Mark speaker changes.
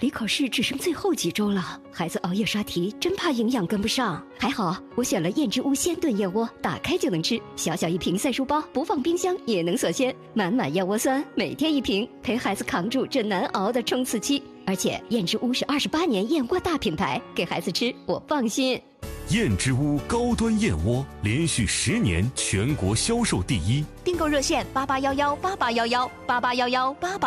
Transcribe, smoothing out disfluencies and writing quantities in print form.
Speaker 1: 离考试只剩最后几周了，孩子熬夜刷题，真怕营养跟不上。还好我选了燕之屋鲜炖燕窝，打开就能吃，小小一瓶赛书包，不放冰箱也能锁鲜，满满燕窝酸，每天1瓶，陪孩子扛住这难熬的冲刺期。而且燕之屋是28年燕窝大品牌，给孩子吃我放心。
Speaker 2: 燕之屋高端燕窝连续10年全国销售第一，
Speaker 3: 订购热线88118811881188。